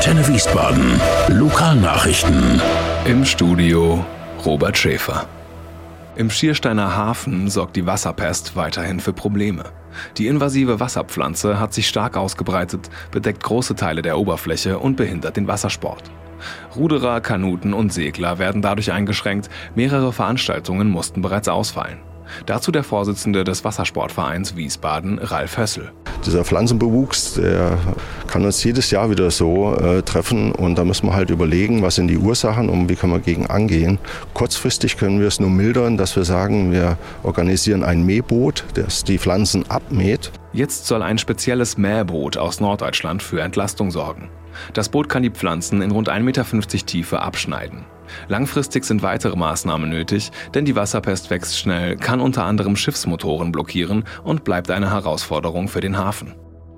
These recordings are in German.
Antenne Wiesbaden. Lokalnachrichten. Im Studio Robert Schäfer. Im Schiersteiner Hafen sorgt die Wasserpest weiterhin für Probleme. Die invasive Wasserpflanze hat sich stark ausgebreitet, bedeckt große Teile der Oberfläche und behindert den Wassersport. Ruderer, Kanuten und Segler werden dadurch eingeschränkt, mehrere Veranstaltungen mussten bereits ausfallen. Dazu der Vorsitzende des Wassersportvereins Wiesbaden, Ralf Hössel. Dieser Pflanzenbewuchs, der kann uns jedes Jahr wieder so treffen und da müssen wir halt überlegen, was sind die Ursachen und wie können wir gegen angehen. Kurzfristig können wir es nur mildern, dass wir sagen, wir organisieren ein Mähboot, das die Pflanzen abmäht. Jetzt soll ein spezielles Mähboot aus Norddeutschland für Entlastung sorgen. Das Boot kann die Pflanzen in rund 1,50 Meter Tiefe abschneiden. Langfristig sind weitere Maßnahmen nötig, denn die Wasserpest wächst schnell, kann unter anderem Schiffsmotoren blockieren und bleibt eine Herausforderung für den Hafen.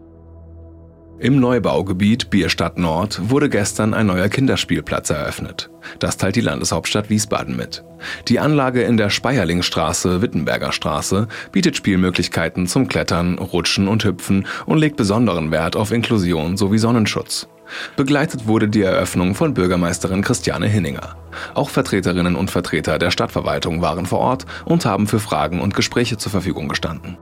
Im Neubaugebiet Bierstadt Nord wurde gestern ein neuer Kinderspielplatz eröffnet. Das teilt die Landeshauptstadt Wiesbaden mit. Die Anlage in der Speierlingstraße, Wittenberger Straße, bietet Spielmöglichkeiten zum Klettern, Rutschen und Hüpfen und legt besonderen Wert auf Inklusion sowie Sonnenschutz. Begleitet wurde die Eröffnung von Bürgermeisterin Christiane Hinninger. Auch Vertreterinnen und Vertreter der Stadtverwaltung waren vor Ort und haben für Fragen und Gespräche zur Verfügung gestanden.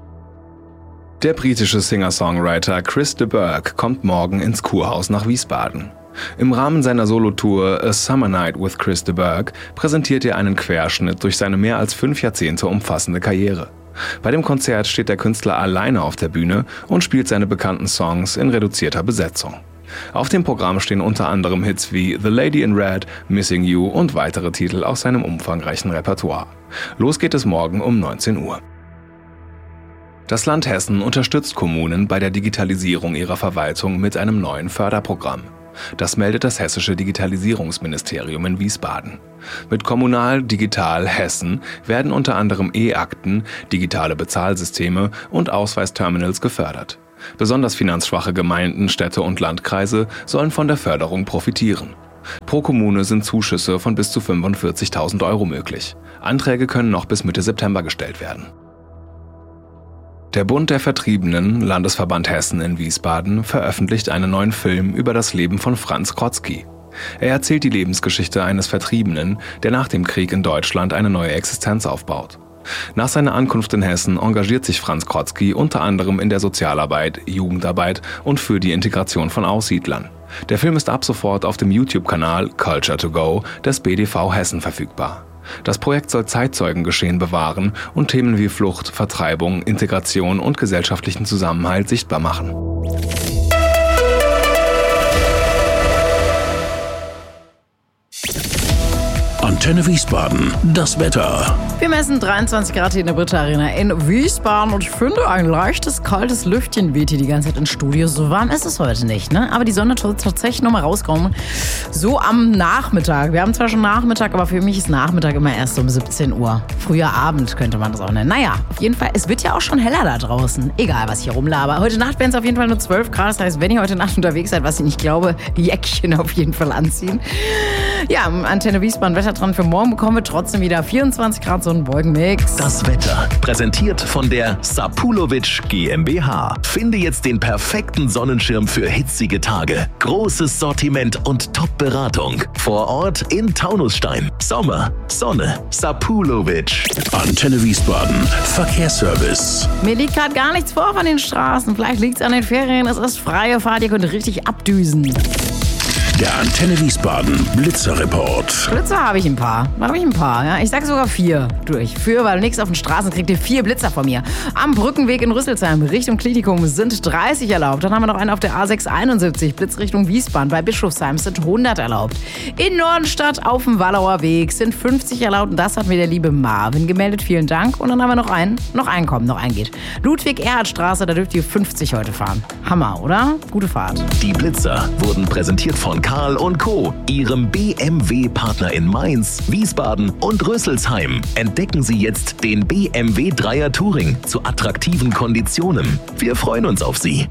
Der britische Singer-Songwriter Chris de Burgh kommt morgen ins Kurhaus nach Wiesbaden. Im Rahmen seiner Solotour A Summer Night with Chris de Burgh präsentiert er einen Querschnitt durch seine mehr als 5 Jahrzehnte umfassende Karriere. Bei dem Konzert steht der Künstler alleine auf der Bühne und spielt seine bekannten Songs in reduzierter Besetzung. Auf dem Programm stehen unter anderem Hits wie The Lady in Red, Missing You und weitere Titel aus seinem umfangreichen Repertoire. Los geht es morgen um 19 Uhr. Das Land Hessen unterstützt Kommunen bei der Digitalisierung ihrer Verwaltung mit einem neuen Förderprogramm. Das meldet das Hessische Digitalisierungsministerium in Wiesbaden. Mit Kommunal Digital Hessen werden unter anderem E-Akten, digitale Bezahlsysteme und Ausweisterminals gefördert. Besonders finanzschwache Gemeinden, Städte und Landkreise sollen von der Förderung profitieren. Pro Kommune sind Zuschüsse von bis zu 45.000 € möglich. Anträge können noch bis Mitte September gestellt werden. Der Bund der Vertriebenen, Landesverband Hessen in Wiesbaden, veröffentlicht einen neuen Film über das Leben von Franz Krotzki. Er erzählt die Lebensgeschichte eines Vertriebenen, der nach dem Krieg in Deutschland eine neue Existenz aufbaut. Nach seiner Ankunft in Hessen engagiert sich Franz Krotzki unter anderem in der Sozialarbeit, Jugendarbeit und für die Integration von Aussiedlern. Der Film ist ab sofort auf dem YouTube-Kanal Culture to Go des BDV Hessen verfügbar. Das Projekt soll Zeitzeugengeschehen bewahren und Themen wie Flucht, Vertreibung, Integration und gesellschaftlichen Zusammenhalt sichtbar machen. Antenne Wiesbaden. Das Wetter. Wir messen 23 Grad hier in der Britta Arena in Wiesbaden und ich finde, ein leichtes, kaltes Lüftchen weht hier die ganze Zeit ins Studio. So warm ist es heute nicht, ne? Aber die Sonne wird tatsächlich nochmal rauskommen. So am Nachmittag. Wir haben zwar schon Nachmittag, aber für mich ist Nachmittag immer erst um 17 Uhr. Früher Abend könnte man das auch nennen. Naja, auf jeden Fall, es wird ja auch schon heller da draußen. Egal, was ich hier rumlaber. Heute Nacht werden es auf jeden Fall nur 12 Grad. Das heißt, wenn ihr heute Nacht unterwegs seid, was ich nicht glaube, Jäckchen auf jeden Fall anziehen. Ja, Antenne Wiesbaden Wetter dran für morgen bekommen wir trotzdem wieder 24 Grad Sonnenwolkenmix. Das Wetter, präsentiert von der Sapulovic GmbH. Finde jetzt den perfekten Sonnenschirm für hitzige Tage. Großes Sortiment und Top-Beratung. Vor Ort in Taunusstein. Sommer, Sonne, Sapulovic. Antenne Wiesbaden. Verkehrsservice. Mir liegt gerade gar nichts vor von den Straßen. Vielleicht liegt es an den Ferien. Es ist freie Fahrt. Ihr könnt richtig abdüsen. Der Antenne Wiesbaden Blitzerreport. Blitzer habe ich ein paar. Ja. Ich sage sogar 4 durch. Für, weil nichts auf den Straßen kriegt ihr 4 Blitzer von mir. Am Brückenweg in Rüsselsheim Richtung Klinikum sind 30 erlaubt. Dann haben wir noch einen auf der A671 Blitzrichtung Wiesbaden. Bei Bischofsheim sind 100 erlaubt. In Nordenstadt auf dem Wallauer Weg sind 50 erlaubt. Und das hat mir der liebe Marvin gemeldet. Vielen Dank. Und dann haben wir noch einen geht. Ludwig-Erhard-Straße, da dürft ihr 50 heute fahren. Hammer, oder? Gute Fahrt. Die Blitzer wurden präsentiert von Karl & Co., Ihrem BMW-Partner in Mainz, Wiesbaden und Rüsselsheim. Entdecken Sie jetzt den BMW 3er Touring zu attraktiven Konditionen. Wir freuen uns auf Sie.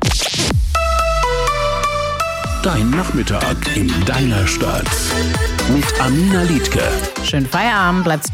Dein Nachmittag in deiner Stadt. Mit Amina Liedtke. Schönen Feierabend, bleibt's